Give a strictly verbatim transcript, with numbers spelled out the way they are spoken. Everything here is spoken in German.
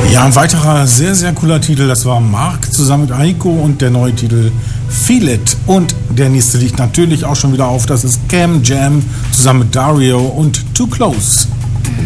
Ja, ein weiterer sehr, sehr cooler Titel, das war Mark zusammen mit Aiko und der neue Titel Feel It. Und der nächste liegt natürlich auch schon wieder auf, das ist Cam Jam zusammen mit Dario und Too Close.